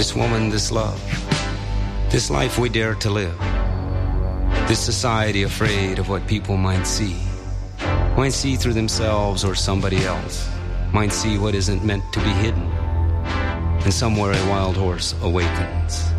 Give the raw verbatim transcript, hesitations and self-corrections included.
this woman, this love, this life we dare to live, this society afraid of what people might see, might see through themselves or somebody else, might see what isn't meant to be hidden, and somewhere a wild horse awakens.